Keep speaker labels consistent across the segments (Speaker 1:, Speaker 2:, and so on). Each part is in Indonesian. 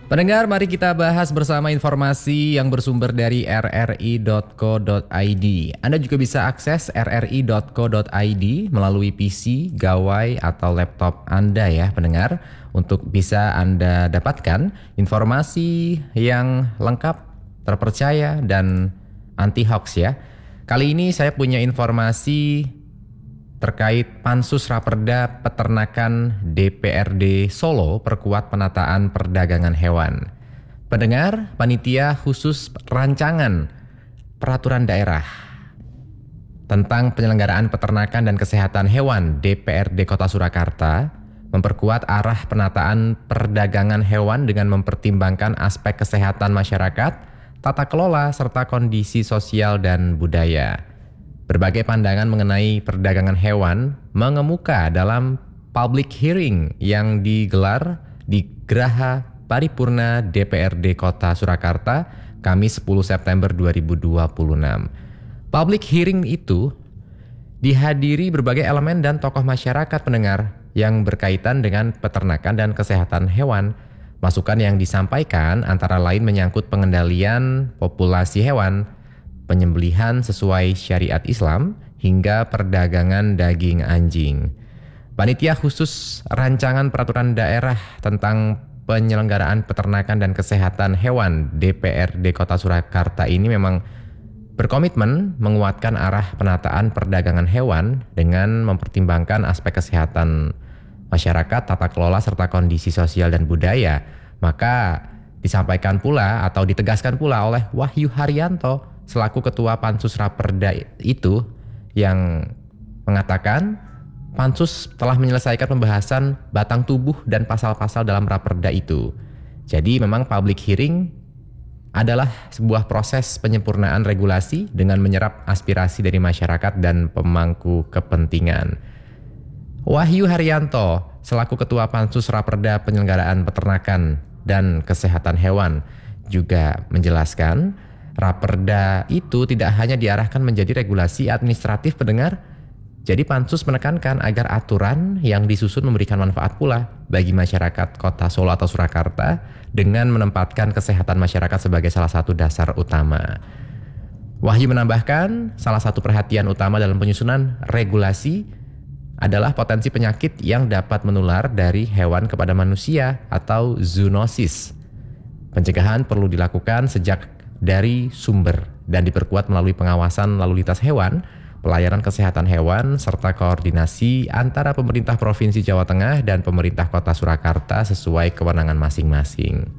Speaker 1: Pendengar, mari kita bahas bersama informasi yang bersumber dari rri.co.id. Anda juga bisa akses rri.co.id melalui PC, gawai, atau laptop Anda ya pendengar, untuk bisa Anda dapatkan informasi yang lengkap, terpercaya, dan anti-hoax ya. Kali ini saya punya informasi terkait Pansus Raperda Peternakan DPRD Solo perkuat penataan perdagangan hewan. Pendengar, panitia khusus rancangan peraturan daerah tentang penyelenggaraan peternakan dan kesehatan hewan DPRD Kota Surakarta memperkuat arah penataan perdagangan hewan dengan mempertimbangkan aspek kesehatan masyarakat, tata kelola, serta kondisi sosial dan budaya. Berbagai pandangan mengenai perdagangan hewan mengemuka dalam public hearing yang digelar di Geraha Paripurna DPRD Kota Surakarta, Kamis 10 September 2026. Public hearing itu dihadiri berbagai elemen dan tokoh masyarakat pendengar yang berkaitan dengan peternakan dan kesehatan hewan. Masukan yang disampaikan antara lain menyangkut pengendalian populasi hewan, penyembelihan sesuai syariat Islam, hingga perdagangan daging anjing. Panitia khusus rancangan peraturan daerah tentang penyelenggaraan peternakan dan kesehatan hewan DPRD Kota Surakarta ini memang berkomitmen menguatkan arah penataan perdagangan hewan dengan mempertimbangkan aspek kesehatan masyarakat, tata kelola, serta kondisi sosial dan budaya. Maka disampaikan pula atau ditegaskan pula oleh Wahyu Haryanto selaku Ketua Pansus Raperda itu yang mengatakan Pansus telah menyelesaikan pembahasan batang tubuh dan pasal-pasal dalam Raperda itu. Jadi memang public hearing adalah sebuah proses penyempurnaan regulasi dengan menyerap aspirasi dari masyarakat dan pemangku kepentingan. Wahyu Haryanto selaku Ketua Pansus Raperda Penyelenggaraan Peternakan dan Kesehatan Hewan juga menjelaskan Raperda itu tidak hanya diarahkan menjadi regulasi administratif pendengar. Jadi Pansus menekankan agar aturan yang disusun memberikan manfaat pula bagi masyarakat Kota Solo atau Surakarta dengan menempatkan kesehatan masyarakat sebagai salah satu dasar utama. Wahyu menambahkan, salah satu perhatian utama dalam penyusunan regulasi adalah potensi penyakit yang dapat menular dari hewan kepada manusia atau zoonosis. Pencegahan perlu dilakukan sejak dari sumber dan diperkuat melalui pengawasan lalu lintas hewan, pelayanan kesehatan hewan, serta koordinasi antara pemerintah Provinsi Jawa Tengah dan pemerintah Kota Surakarta sesuai kewenangan masing-masing.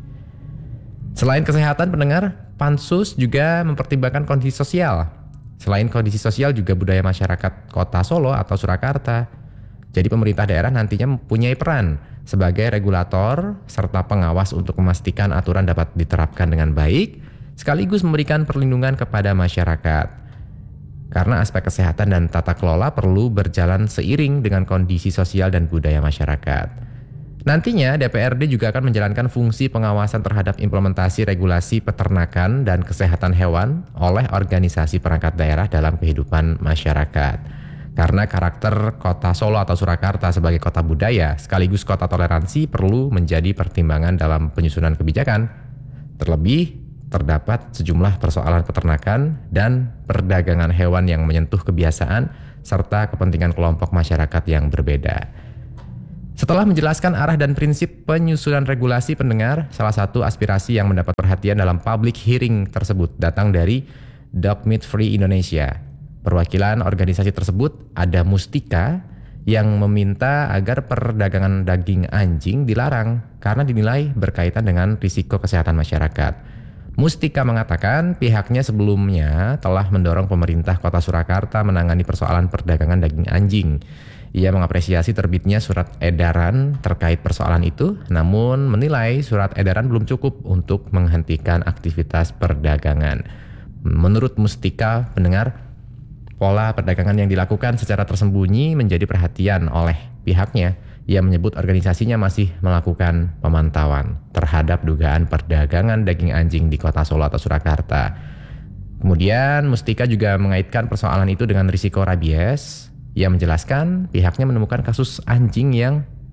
Speaker 1: Selain kesehatan pendengar, Pansus juga mempertimbangkan kondisi sosial. Selain kondisi sosial juga budaya masyarakat Kota Solo atau Surakarta. Jadi pemerintah daerah nantinya mempunyai peran sebagai regulator serta pengawas untuk memastikan aturan dapat diterapkan dengan baik, sekaligus memberikan perlindungan kepada masyarakat. Karena aspek kesehatan dan tata kelola perlu berjalan seiring dengan kondisi sosial dan budaya masyarakat. Nantinya DPRD juga akan menjalankan fungsi pengawasan terhadap implementasi regulasi peternakan dan kesehatan hewan oleh organisasi perangkat daerah dalam kehidupan masyarakat. Karena karakter Kota Solo atau Surakarta sebagai kota budaya sekaligus kota toleransi perlu menjadi pertimbangan dalam penyusunan kebijakan. Terlebih, terdapat sejumlah persoalan peternakan dan perdagangan hewan yang menyentuh kebiasaan serta kepentingan kelompok masyarakat yang berbeda. Setelah menjelaskan arah dan prinsip penyusunan regulasi pendengar, salah satu aspirasi yang mendapat perhatian dalam public hearing tersebut datang dari Dog Meat Free Indonesia. Perwakilan organisasi tersebut ada Mustika yang meminta agar perdagangan daging anjing dilarang karena dinilai berkaitan dengan risiko kesehatan masyarakat. Mustika mengatakan pihaknya sebelumnya telah mendorong pemerintah Kota Surakarta menangani persoalan perdagangan daging anjing. Ia mengapresiasi terbitnya surat edaran terkait persoalan itu, namun menilai surat edaran belum cukup untuk menghentikan aktivitas perdagangan. Menurut Mustika, pendengar, pola perdagangan yang dilakukan secara tersembunyi menjadi perhatian oleh pihaknya. Ia menyebut organisasinya masih melakukan pemantauan terhadap dugaan perdagangan daging anjing di Kota Solo atau Surakarta. Kemudian Mustika juga mengaitkan persoalan itu dengan risiko rabies. Ia menjelaskan pihaknya menemukan kasus anjing yang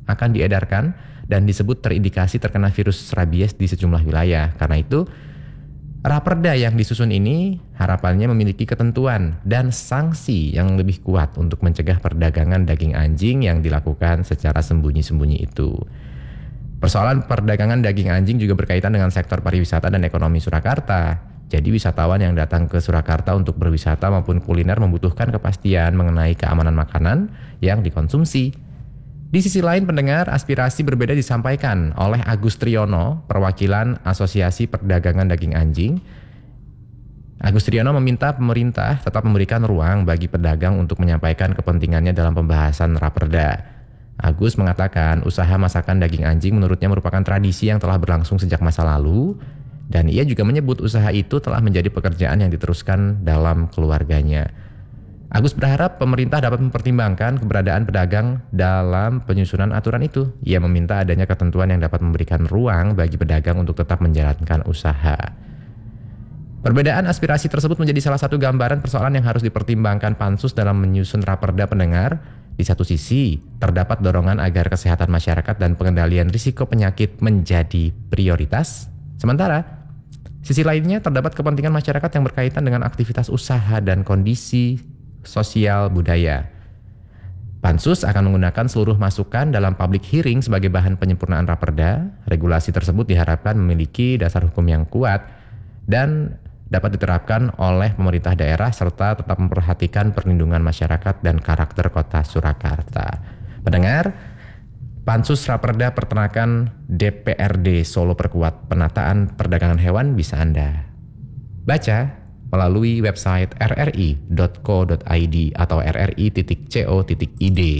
Speaker 1: akan diedarkan dan disebut terindikasi terkena virus rabies di sejumlah wilayah. Karena itu, Raperda yang disusun ini harapannya memiliki ketentuan dan sanksi yang lebih kuat untuk mencegah perdagangan daging anjing yang dilakukan secara sembunyi-sembunyi itu. Persoalan perdagangan daging anjing juga berkaitan dengan sektor pariwisata dan ekonomi Surakarta. Jadi wisatawan yang datang ke Surakarta untuk berwisata maupun kuliner membutuhkan kepastian mengenai keamanan makanan yang dikonsumsi. Di sisi lain pendengar, aspirasi berbeda disampaikan oleh Agus Triyono, perwakilan Asosiasi Perdagangan Daging Anjing. Agus Triyono meminta pemerintah tetap memberikan ruang bagi pedagang untuk menyampaikan kepentingannya dalam pembahasan Raperda. Agus mengatakan usaha masakan daging anjing menurutnya merupakan tradisi yang telah berlangsung sejak masa lalu, dan ia juga menyebut usaha itu telah menjadi pekerjaan yang diteruskan dalam keluarganya. Agus berharap pemerintah dapat mempertimbangkan keberadaan pedagang dalam penyusunan aturan itu. Ia meminta adanya ketentuan yang dapat memberikan ruang bagi pedagang untuk tetap menjalankan usaha. Perbedaan aspirasi tersebut menjadi salah satu gambaran persoalan yang harus dipertimbangkan Pansus dalam menyusun Raperda pendengar. Di satu sisi, terdapat dorongan agar kesehatan masyarakat dan pengendalian risiko penyakit menjadi prioritas. Sementara, sisi lainnya terdapat kepentingan masyarakat yang berkaitan dengan aktivitas usaha dan kondisi sosial budaya. Pansus akan menggunakan seluruh masukan dalam public hearing sebagai bahan penyempurnaan Raperda. Regulasi tersebut diharapkan memiliki dasar hukum yang kuat dan dapat diterapkan oleh pemerintah daerah serta tetap memperhatikan perlindungan masyarakat dan karakter kota Surakarta. Pendengar, Pansus Raperda Peternakan DPRD Solo perkuat penataan perdagangan hewan bisa Anda baca melalui website rri.co.id atau rri.co.id.